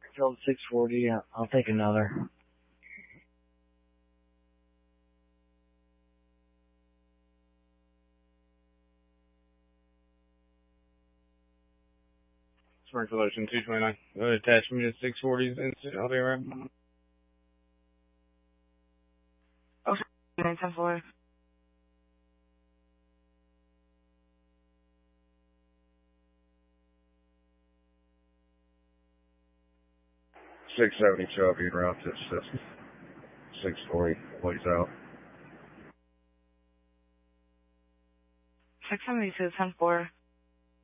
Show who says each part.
Speaker 1: Field 640. I'll take another.
Speaker 2: Springfield Ocean 229. Go ahead, attach me to 640's instant. I'll be right back.
Speaker 3: Ocean 910-4.
Speaker 4: 672, I'll be en route to 640. Please out.
Speaker 3: 672, 10-4.